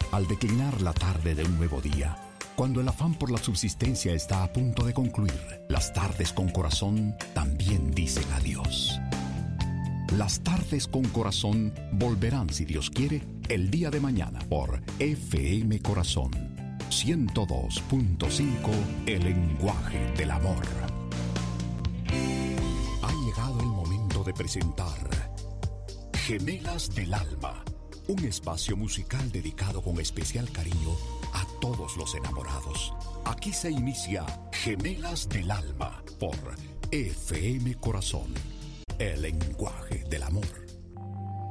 Al declinar la tarde de un nuevo día, cuando el afán por la subsistencia está a punto de concluir, las tardes con corazón también dicen adiós. Las tardes con corazón volverán, si Dios quiere, el día de mañana por FM Corazón 102.5, el lenguaje del amor. Ha llegado el momento de presentar Gemelas del Alma, un espacio musical dedicado con especial cariño a todos los enamorados. Aquí se inicia Gemelas del Alma por FM Corazón, el lenguaje del amor.